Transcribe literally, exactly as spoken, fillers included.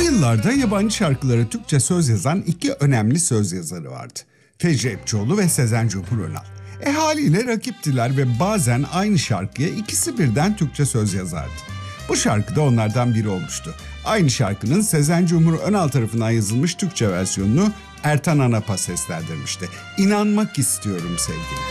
yıllarda yabancı şarkılara Türkçe söz yazan iki önemli söz yazarı vardı. Fecri Epçioğlu ve Sezen Cumhur Önal. E haliyle rakiptiler ve bazen aynı şarkıya ikisi birden Türkçe söz yazardı. Bu şarkı da onlardan biri olmuştu. Aynı şarkının Sezen Cumhur Önal tarafından yazılmış Türkçe versiyonunu Ertan Anapa seslendirmişti. İnanmak istiyorum sevgili.